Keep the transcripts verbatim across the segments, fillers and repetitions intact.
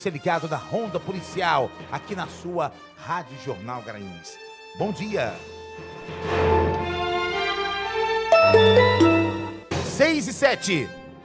Você ligado na Ronda Policial, aqui na sua Rádio Jornal Garanhuns. Bom dia. Seis e sete.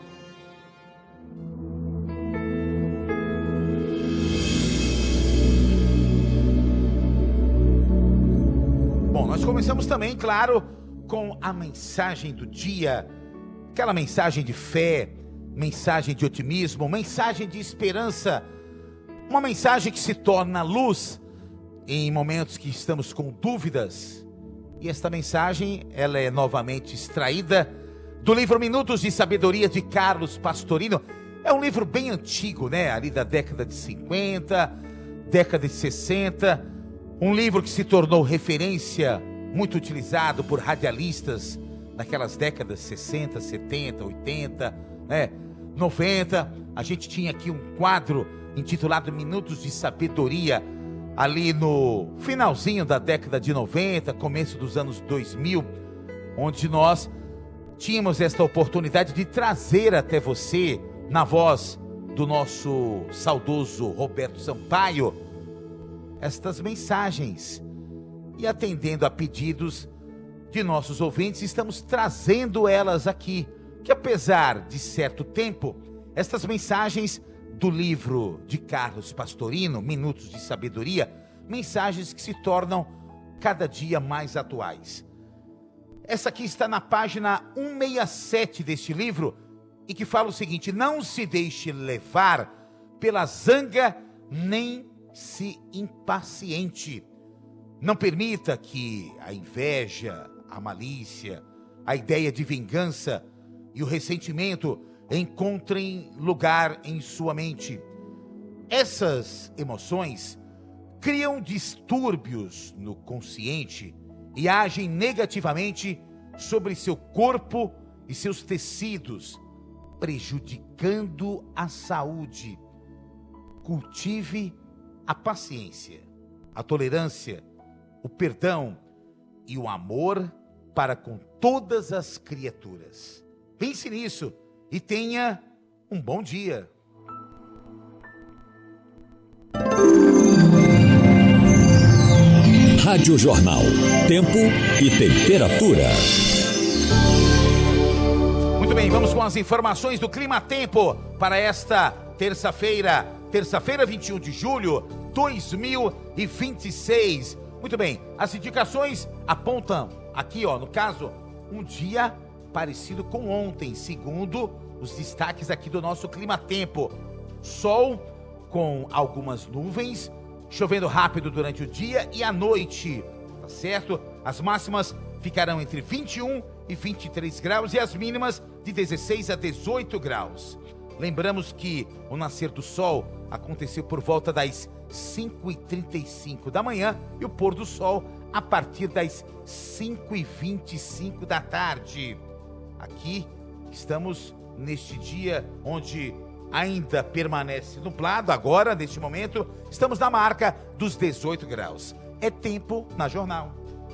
Bom, nós começamos também, claro, com a mensagem do dia. Aquela mensagem de fé, mensagem de otimismo, mensagem de esperança. Uma mensagem que se torna luz em momentos que estamos com dúvidas. E esta mensagem, ela é novamente extraída do livro Minutos de Sabedoria de Carlos Pastorino. É um livro bem antigo, né? Ali da década de cinquenta, década de sessenta. Um livro que se tornou referência, muito utilizado por radialistas naquelas décadas sessenta, setenta, oitenta, né? noventa. A gente tinha aqui um quadro intitulado Minutos de Sabedoria, ali no finalzinho da década de noventa, começo dos anos dois mil, onde nós tínhamos esta oportunidade de trazer até você, na voz do nosso saudoso Roberto Sampaio, estas mensagens. E atendendo a pedidos de nossos ouvintes, estamos trazendo elas aqui, que apesar de certo tempo, estas mensagens do livro de Carlos Pastorino, Minutos de Sabedoria, mensagens que se tornam cada dia mais atuais. Essa aqui está na página cento e sessenta e sete deste livro, e que fala o seguinte: não se deixe levar pela zanga, nem se impaciente. Não permita que a inveja, a malícia, a ideia de vingança e o ressentimento encontrem lugar em sua mente. Essas emoções criam distúrbios no consciente e agem negativamente sobre seu corpo e seus tecidos, prejudicando a saúde. Cultive a paciência, a tolerância, o perdão e o amor para com todas as criaturas. Pense nisso e tenha um bom dia. Rádio Jornal, tempo e temperatura. Muito bem, vamos com as informações do Clima Tempo para esta terça-feira, terça-feira, vinte e um de julho de dois mil e vinte e seis. Muito bem, as indicações apontam aqui, ó, no caso, um dia parecido com ontem, segundo os destaques aqui do nosso Clima Tempo. Sol com algumas nuvens, chovendo rápido durante o dia e a noite, tá certo? As máximas ficarão entre vinte e um e vinte e três graus e as mínimas de dezesseis a dezoito graus. Lembramos que o nascer do sol aconteceu por volta das cinco e trinta e cinco da manhã e o pôr do sol a partir das cinco e vinte e cinco da tarde. Aqui estamos neste dia onde ainda permanece nublado. Agora, neste momento, estamos na marca dos dezoito graus. É tempo na Jornal.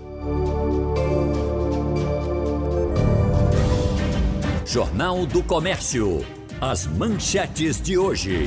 Jornal do Comércio. As manchetes de hoje.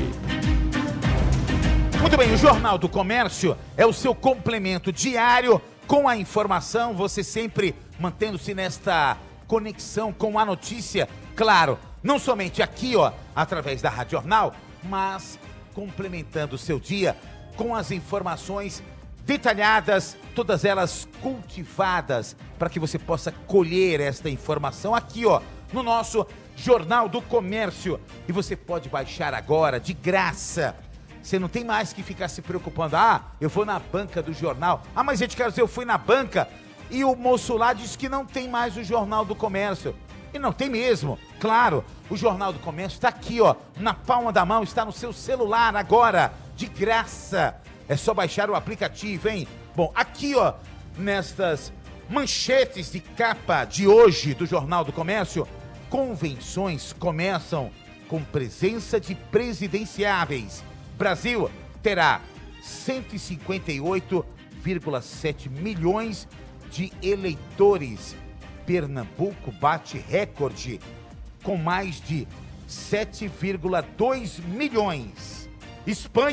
Muito bem, o Jornal do Comércio é o seu complemento diário com a informação, você sempre mantendo-se nesta conexão com a notícia, claro, não somente aqui, ó, através da Rádio Jornal, mas complementando o seu dia com as informações detalhadas, todas elas cultivadas, para que você possa colher esta informação aqui, ó, no nosso Jornal do Comércio. E você pode baixar agora, de graça. Você não tem mais que ficar se preocupando. Ah, eu vou na banca do jornal. Ah, mas gente, quer dizer, eu fui na banca e o moço lá disse que não tem mais o Jornal do Comércio. E não tem mesmo. Claro, o Jornal do Comércio está aqui, ó, na palma da mão, está no seu celular agora, de graça. É só baixar o aplicativo, hein? Bom, aqui, ó, nestas manchetes de capa de hoje do Jornal do Comércio, convenções começam com presença de presidenciáveis. Brasil terá cento e cinquenta e oito vírgula sete milhões de eleitores. Pernambuco bate recorde com mais de sete vírgula dois milhões. Espanha